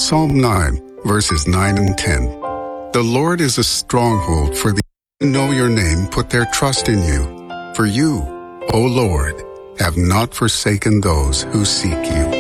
Psalm 9, verses 9 and 10. The Lord is a stronghold for the who know your name, put their trust in you. For you, O Lord, have not forsaken those who seek you.